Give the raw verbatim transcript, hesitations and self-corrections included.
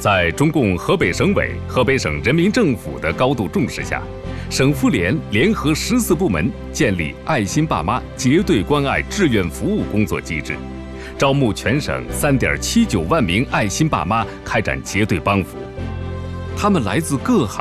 在中共河北省委、河北省人民政府的高度重视下，省妇联联合十四部门建立爱心爸妈结对关爱志愿服务工作机制，招募全省三点七九万名爱心爸妈开展结对帮扶。他们来自各行